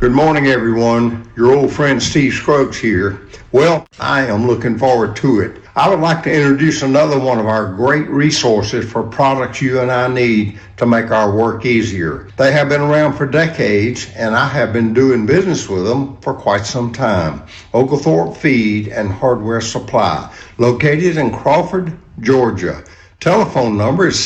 Good morning, everyone. Your old friend Steve Scruggs here. Well, I am looking forward to it. I would like to introduce another one of our great resources for products you and I need to make our work easier. They have been around for decades, and I have been doing business with them for quite some time. Oglethorpe Feed and Hardware Supply, located in Crawford, Georgia. Telephone number is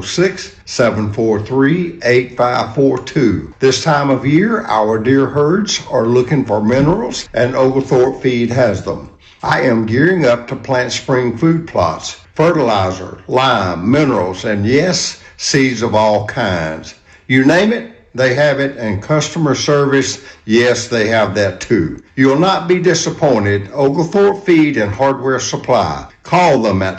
706-743-8542. This time of year, our deer herds are looking for minerals, and Oglethorpe Feed has them. I am gearing up to plant spring food plots, fertilizer, lime, minerals, and yes, seeds of all kinds. You name it, they have it, and customer service, yes, they have that too. You will not be disappointed. Oglethorpe Feed and Hardware Supply. Call them at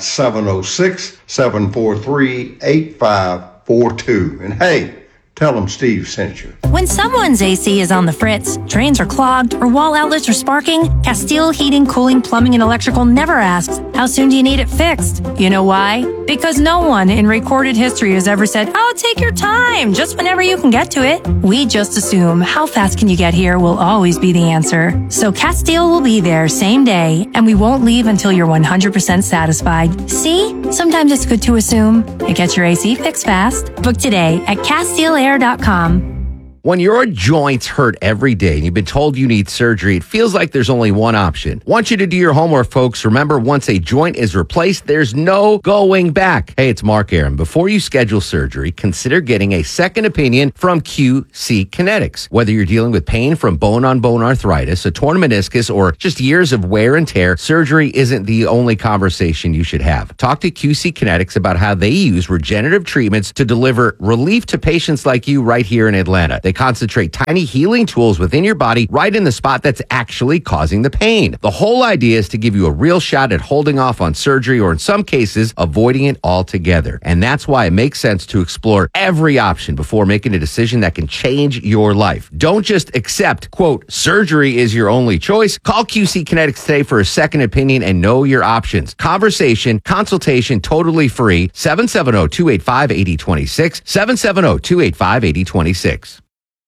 706-743-8542. And hey, tell them Steve sent you. When someone's AC is on the fritz, drains are clogged, or wall outlets are sparking, Castile Heating, Cooling, Plumbing, and Electrical never asks, how soon do you need it fixed? You know why? Because no one in recorded history has ever said, oh, take your time, just whenever you can get to it. We just assume how fast can you get here will always be the answer. So Castile will be there same day, and we won't leave until you're 100% satisfied. See? Sometimes it's good to assume. It gets your AC fixed fast. Book today at CastileAir.com. When your joints hurt every day and you've been told you need surgery, it feels like there's only one option. Want you to do your homework, folks. Remember, once a joint is replaced, there's no going back. Hey, it's Mark Aaron. Before you schedule surgery, consider getting a second opinion from QC Kinetics. Whether you're dealing with pain from bone-on-bone arthritis, a torn meniscus, or just years of wear and tear, surgery isn't the only conversation you should have. Talk to QC Kinetics about how they use regenerative treatments to deliver relief to patients like you right here in Atlanta. They concentrate tiny healing tools within your body right in the spot that's actually causing the pain. The whole idea is to give you a real shot at holding off on surgery, or in some cases, avoiding it altogether. And that's why it makes sense to explore every option before making a decision that can change your life. Don't just accept, quote, surgery is your only choice. Call QC Kinetics today for a second opinion and know your options. Conversation, consultation, totally free. 770-285-8026. 770-285-8026.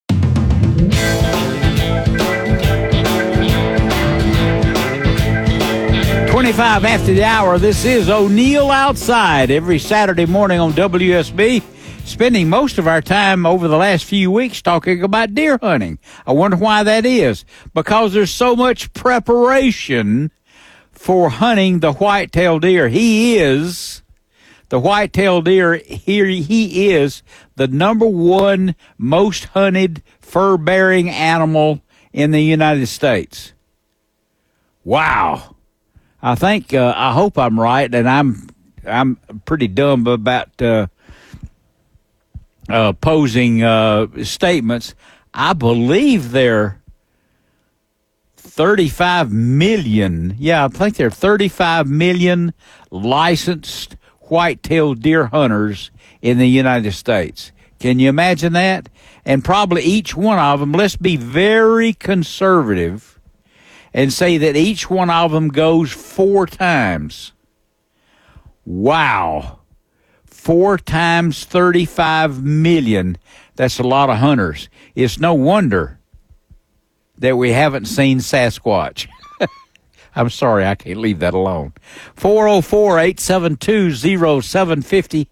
25 after the hour, this is O'Neill Outside every Saturday morning on WSB. Spending most of our time over the last few weeks talking about deer hunting. I wonder why that is. Because there's so much preparation for hunting the white-tailed deer. The white-tailed deer, here he is the number one most hunted fur-bearing animal in the United States. Wow. I think, I hope I'm right, and I'm pretty dumb about posing statements. I believe there 35 million. Yeah, I think there are 35 million licensed white-tailed deer hunters in the United States. Can you imagine that? And probably each one of them, let's be very conservative and say that each one of them goes 4 times. Wow. 4 times 35 million. That's a lot of hunters. It's no wonder that we haven't seen Sasquatch. I'm sorry, I can't leave that alone. 404-872-0750,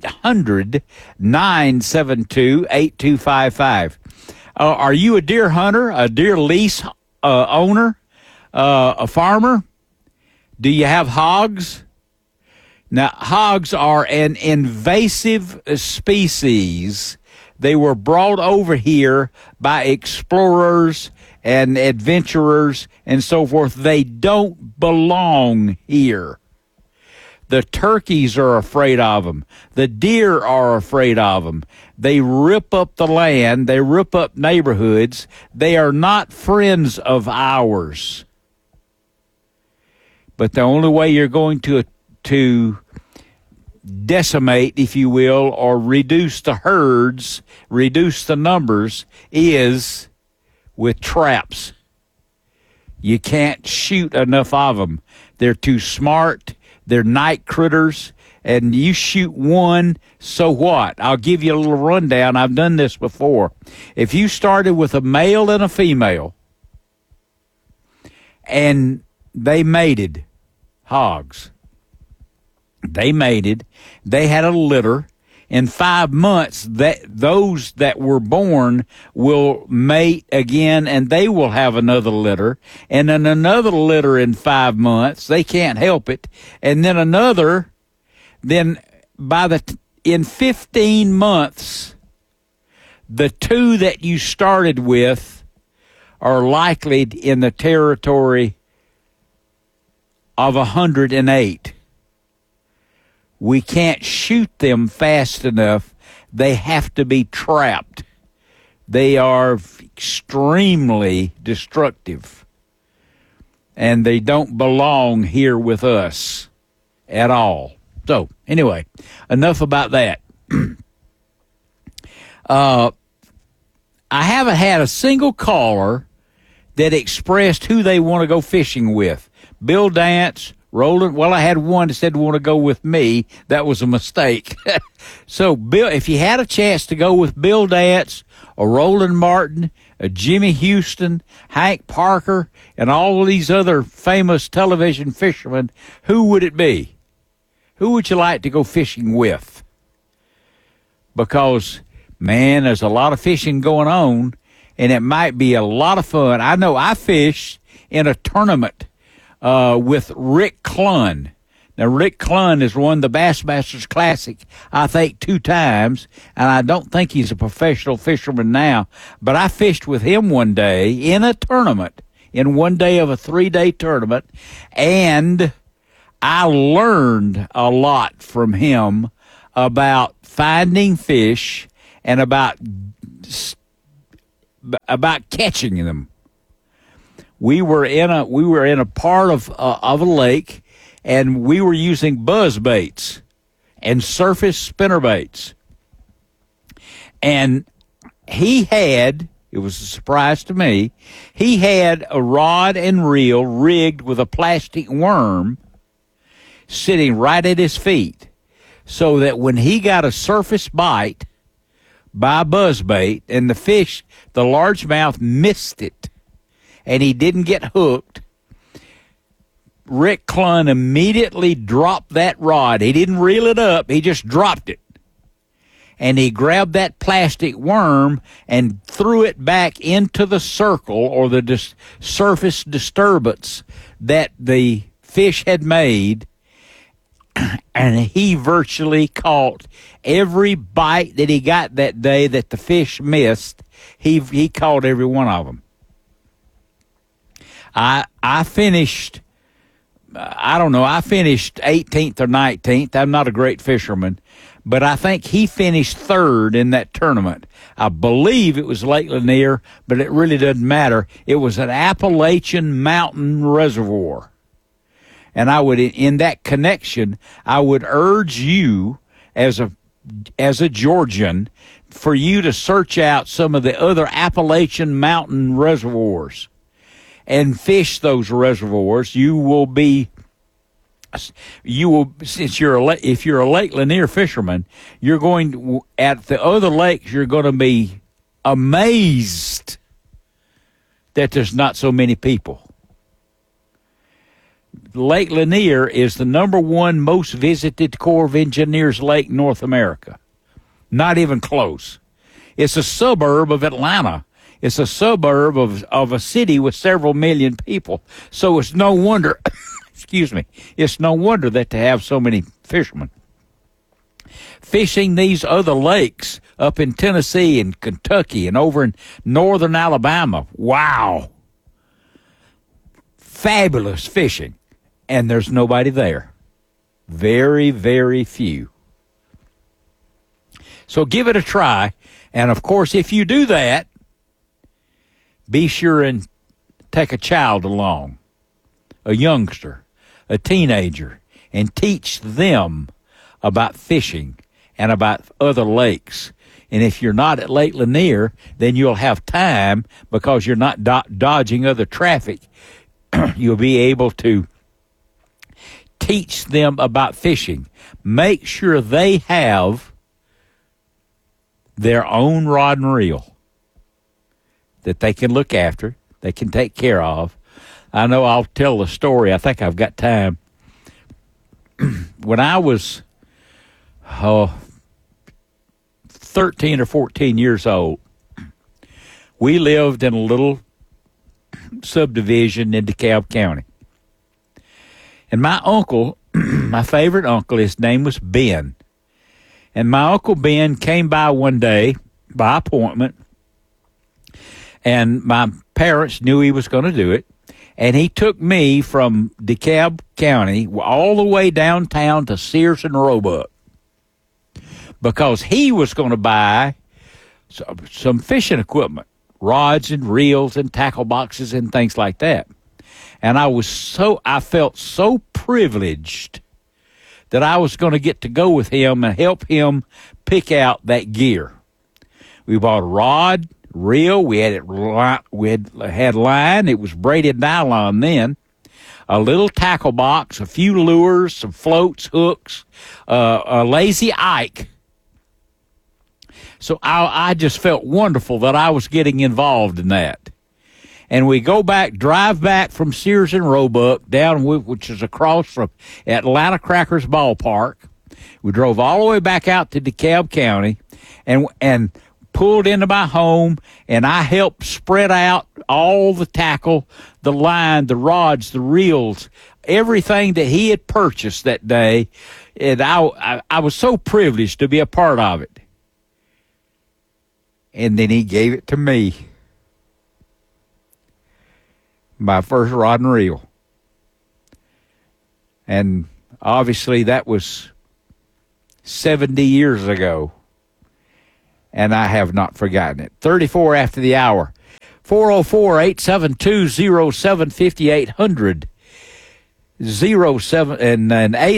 800-972-8255. Are you a deer hunter, a deer lease owner, a farmer? Do you have hogs? Now, hogs are an invasive species. They were brought over here by explorers and adventurers and so forth. They don't belong here. The turkeys are afraid of them. The deer are afraid of them. They rip up the land. They rip up neighborhoods. They are not friends of ours. But the only way you're going to decimate, if you will, or reduce the herds, reduce the numbers, is with traps. You can't shoot enough of them. They're too smart. They're night critters, and you shoot one, so what? I'll give you a little rundown. I've done this before. If you started with a male and a female, and they mated, hogs, they mated, they had a litter. In 5 months, those that were born will mate again, and they will have another litter, and then another litter in 5 months. They can't help it, and then another. Then in 15 months, the two that you started with are likely in the territory of 108. We can't shoot them fast enough. They have to be trapped. They are extremely destructive. And they don't belong here with us at all. So, anyway, enough about that. I haven't had a single caller that expressed who they want to go fishing with. Bill Dance, Roland, well, I had one that said want to go with me. That was a mistake. So, Bill, if you had a chance to go with Bill Dance, or Roland Martin, Jimmy Houston, Hank Parker, and all of these other famous television fishermen, who would it be? Who would you like to go fishing with? Because, man, there's a lot of fishing going on, and it might be a lot of fun. I know I fished in a tournament with Rick Clunn. Now, Rick Clunn has won the Bassmasters Classic, I think, 2 times, and I don't think he's a professional fisherman now. But I fished with him one day in a tournament, in one day of a 3-day tournament, and I learned a lot from him about finding fish and about catching them. We were in a part of a lake, and we were using buzz baits and surface spinner baits. And it was a surprise to me, he had a rod and reel rigged with a plastic worm sitting right at his feet, so that when he got a surface bite by a buzz bait and the fish, the largemouth, missed it, and he didn't get hooked, Rick Clunn immediately dropped that rod. He didn't reel it up. He just dropped it. And he grabbed that plastic worm and threw it back into the circle, or the surface disturbance that the fish had made. And he virtually caught every bite that he got that day that the fish missed. He caught every one of them. I finished, I finished 18th or 19th. I'm not a great fisherman, but I think he finished 3rd in that tournament. I believe it was Lake Lanier, but it really doesn't matter. It was an Appalachian mountain reservoir. And I would, in that connection, I would urge you as a Georgian for you to search out some of the other Appalachian mountain reservoirs and fish those reservoirs. If you're a Lake Lanier fisherman, you're going to, at the other lakes, you're going to be amazed that there's not so many people. Lake Lanier is the #1 most visited Corps of Engineers lake in North America. Not even close. It's a suburb of Atlanta. It's a suburb of a city with several million people. So it's no wonder, it's no wonder that they have so many fishermen. Fishing these other lakes up in Tennessee and Kentucky and over in northern Alabama, wow. Fabulous fishing. And there's nobody there. Very, very few. So give it a try. And, of course, if you do that, be sure and take a child along, a youngster, a teenager, and teach them about fishing and about other lakes. And if you're not at Lake Lanier, then you'll have time because you're not dodging other traffic. You'll be able to teach them about fishing. Make sure they have their own rod and reel that they can look after, they can take care of. I know I'll tell the story. I think I've got time. When I was 13 or 14 years old, we lived in a little subdivision in DeKalb County. And my uncle, my favorite uncle, his name was Ben. And my Uncle Ben came by one day by appointment, and my parents knew he was going to do it. And he took me from DeKalb County all the way downtown to Sears and Roebuck because he was going to buy some fishing equipment, rods and reels and tackle boxes and things like that. And I felt so privileged that I was going to get to go with him and help him pick out that gear. We bought a rod, reel. We had line. It was braided nylon then. A little tackle box, a few lures, some floats, hooks, a Lazy Ike. So I just felt wonderful that I was getting involved in that. And we drive back from Sears and Roebuck down, which is across from Atlanta Crackers Ballpark. We drove all the way back out to DeKalb County and pulled into my home, and I helped spread out all the tackle, the line, the rods, the reels, everything that he had purchased that day. And I was so privileged to be a part of it. And then he gave it to me. My first rod and reel. And obviously that was 70 years ago. And I have not forgotten it. 34 after the hour. 404-872-0750-800. 07 and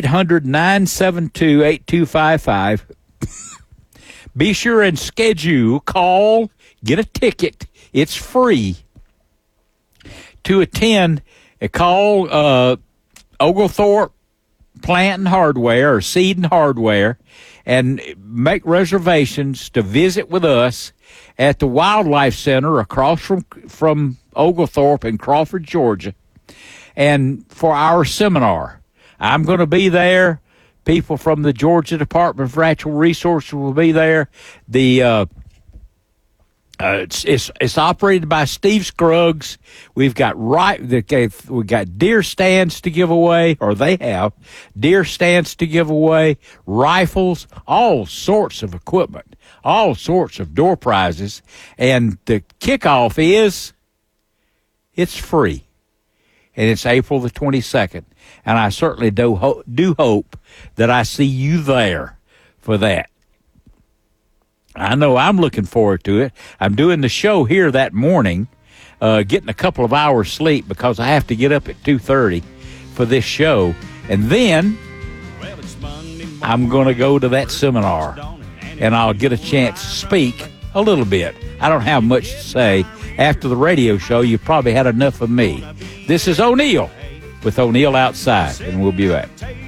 800-972-8255. Be sure and schedule, call, get a ticket. It's free to attend. Call Oglethorpe Plant and Hardware or Seed and Hardware and make reservations to visit with us at the Wildlife Center across from Oglethorpe in Crawford, Georgia, and for our seminar. I'm going to be there. People from the Georgia Department of Natural Resources will be there. It's operated by Steve Scruggs. We've got deer stands to give away, or they have deer stands to give away, rifles, all sorts of equipment, all sorts of door prizes, and the kickoff it's free, and it's April the 22nd, and I certainly do hope that I see you there for that. I know I'm looking forward to it. I'm doing the show here that morning, getting a couple of hours sleep because I have to get up at 2:30 for this show. And then I'm going to go to that seminar, and I'll get a chance to speak a little bit. I don't have much to say. After the radio show, you've probably had enough of me. This is O'Neill with O'Neill Outside, and we'll be back.